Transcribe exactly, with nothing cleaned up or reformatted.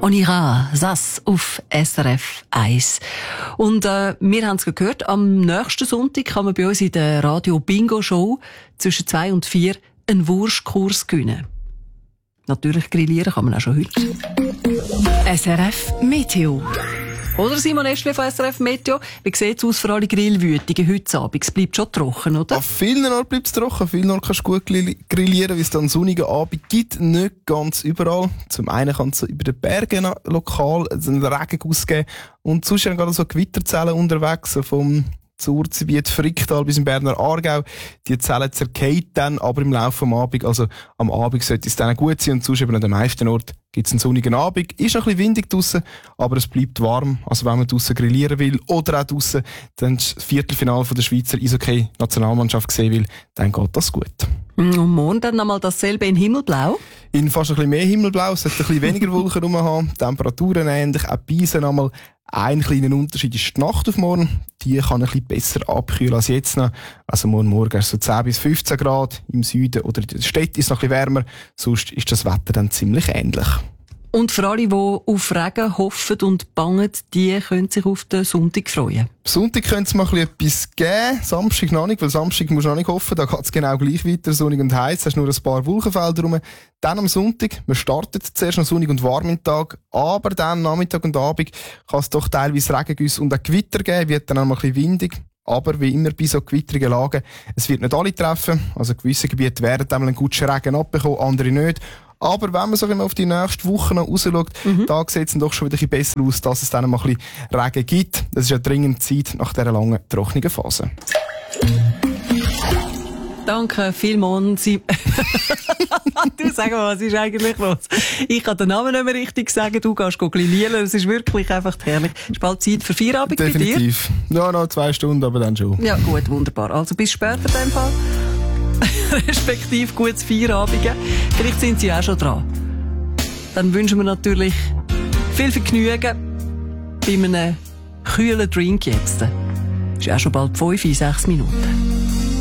On ira, das auf S R F eins. Und äh, wir haben es gehört, am nächsten Sonntag kann man bei uns in der Radio-Bingo-Show zwischen zwei und vier einen Wurstkurs gewinnen. Natürlich grillieren kann man auch schon heute. S R F Meteo. Oder Simon Eschle von S R F Meteo. Wie sieht es aus für alle Grillwütigen heute Abend? Es bleibt schon trocken, oder? An vielen Orten bleibt es trocken. An vielen Orten kannst du gut grillieren, weil es dann einen sonnigen Abend gibt. Nicht ganz überall. Zum einen kann es über den Bergen lokal einen Regenguss geben. Und sonst sind gerade so Gewitterzellen unterwegs, vom Zurzgebiet Fricktal bis im Berner Aargau. Die Zellen zerkehren dann, aber im Laufe des Abends, also am Abend sollte es dann gut sein und sonst eben an den meisten Orten gibt es einen sonnigen Abend. Ist noch ein bisschen windig draussen, aber es bleibt warm. Also wenn man draussen grillieren will oder auch draussen dann das Viertelfinale von der Schweizer Eishockey-Nationalmannschaft sehen will, dann geht das gut. Und morgen dann nochmal dasselbe in Himmelblau? In fast ein bisschen mehr Himmelblau, es sollte ein bisschen weniger Wolken rum haben, Temperaturen ähnlich, auch bei Eisen einmal. Ein kleiner Unterschied ist die Nacht auf morgen. Die kann ein bisschen besser abkühlen als jetzt noch. Also morgen Morgen ist so zehn bis fünfzehn Grad. Im Süden oder in der Stadt ist es noch ein bisschen wärmer. Sonst ist das Wetter dann ziemlich ähnlich. Und für alle, die auf Regen hoffen und bangen, die können sich auf den Sonntag freuen. Sonntag könnte es mal ein bisschen etwas geben. Samstag noch nicht, weil Samstag musst du noch nicht hoffen. Da geht es genau gleich weiter, sonnig und heiß. Hast nur ein paar Wolkenfelder rum. Dann am Sonntag, man startet zuerst noch sonnig und warm im Tag, aber dann Nachmittag und Abend kann es doch teilweise Regengüsse und auch Gewitter geben, wird dann auch mal ein bisschen windig. Aber wie immer bei so gewitterigen Lagen, es wird nicht alle treffen. Also gewisse Gebiete werden einmal einen guten Regen abbekommen, andere nicht. Aber wenn man so auf die nächste Woche noch rausschaut, mhm. da sieht es dann doch schon wieder ein bisschen besser aus, dass es dann mal ein bisschen Regen gibt. Das ist ja dringend Zeit nach dieser langen, trockenen Phase. Danke vielmals. Du, sag mal, was ist eigentlich los? Ich kann den Namen nicht mehr richtig sagen, du gehst grillieren. Es ist wirklich einfach herrlich. Es ist bald Zeit für Feierabend bei dir? Definitiv. Ja, noch zwei Stunden, aber dann schon. Ja, gut, wunderbar. Also bis später in dem Fall. Respektive gutes Feierabend. Vielleicht sind Sie auch schon dran. Dann wünschen wir natürlich viel Vergnügen bei einem kühlen Drink jetzt. Es ist auch schon bald fünf, sechs Minuten.